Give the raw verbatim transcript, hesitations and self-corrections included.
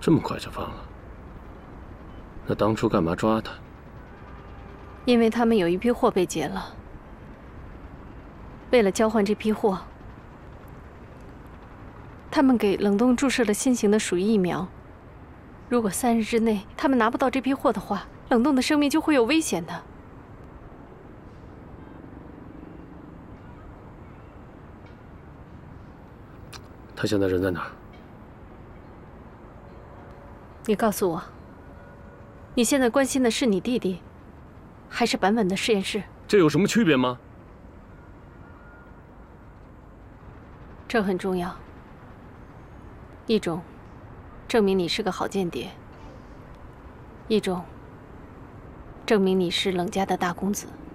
这么快就放了？那当初干嘛抓他？ 因为他们有一批货被劫了，为了交换这批货，他们给冷冻注射了新型的鼠疫苗。如果三日之内他们拿不到这批货的话，冷冻的生命就会有危险的。 他现在人在哪儿？ 你告诉我，你现在关心的是你弟弟，还是坂本的实验室？ 这有什么区别吗？ 这很重要。一种证明你是个好间谍，一种证明你是冷家的大公子。